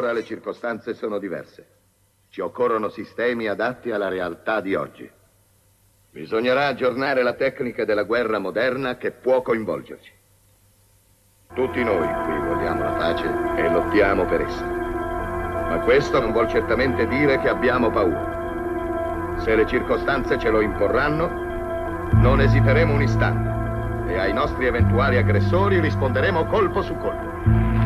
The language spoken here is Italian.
ora le circostanze sono diverse. Ci occorrono sistemi adatti alla realtà di oggi. Bisognerà aggiornare la tecnica della guerra moderna che può coinvolgerci. Tutti noi qui vogliamo la pace e lottiamo per essa. Ma questo non vuol certamente dire che abbiamo paura. Se le circostanze ce lo imporranno, non esiteremo un istante e ai nostri eventuali aggressori risponderemo colpo su colpo.